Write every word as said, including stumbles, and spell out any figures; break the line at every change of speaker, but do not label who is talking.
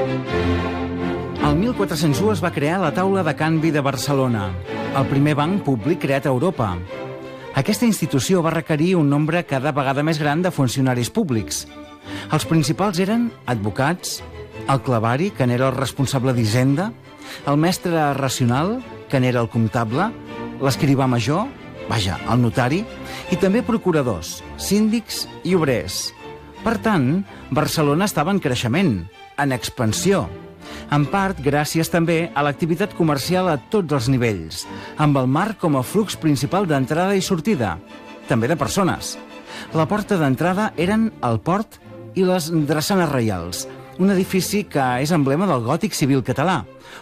El mil quatre-cents u es va crear la Taula de Canvi de Barcelona, el primer banc públic creat a Europa. Aquesta institució va requerir un nombre cada vegada més gran de funcionaris públics. Els principals eren advocats, el clavari, que n'era el responsable d'Hisenda, el mestre racional, que n'era el comptable, l'escrivà major, vaja, el notari, i també procuradors, síndics i obrers. Per tant, Barcelona estava en creixement, en expansió, en part gràcies també a l'activitat comercial a tots els nivells, amb el mar com a flux principal d'entrada i sortida, també de persones. La porta d'entrada eren el port i les drassanes reials, un edifici que és emblema del gòtic civil català,